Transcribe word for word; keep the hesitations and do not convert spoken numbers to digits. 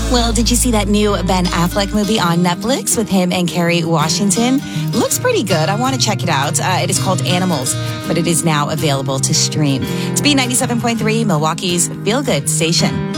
Well, did you see that new Ben Affleck movie on Netflix with him and Kerry Washington? Looks pretty good. I want to check it out. Uh, it is called Animals, but it is now available to stream. It's B ninety-seven point three, Milwaukee's Feel Good Station.